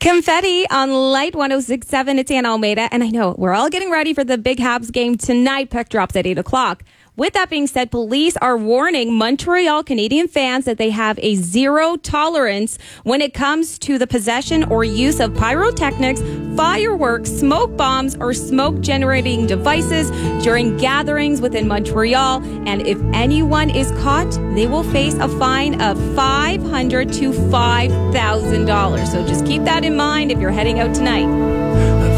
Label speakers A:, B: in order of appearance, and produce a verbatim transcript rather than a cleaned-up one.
A: Confetti on Light one oh six point seven. It's Anna Almeida. And I know we're all getting ready for the big Habs game tonight. Puck drops at eight o'clock. With that being said, police are warning Montreal Canadian fans that they have a zero tolerance when it comes to the possession or use of pyrotechnics, fireworks, smoke bombs, or smoke-generating devices during gatherings within Montreal. And if anyone is caught, they will face a fine of five hundred dollars to five thousand dollars. So just keep that in mind if you're heading out tonight.